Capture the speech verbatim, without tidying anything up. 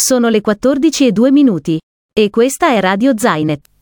Sono le quattordici e due minuti. E questa è Radio Zainet.